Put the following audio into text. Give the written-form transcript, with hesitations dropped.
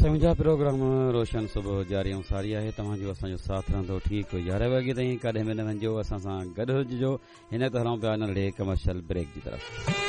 मुंहिंजा प्रोग्राम रोशन सुबुह जारी ऐं सारी आहे। तव्हांजो असांजो साथ रहंदो ठीकु 11 वॻे ताईं। कॾहिं बि न वञिजो, असां सां गॾु हुजिजो। हिन तरह पिया नंढे कमर्शियल ब्रेक जी तरफ़।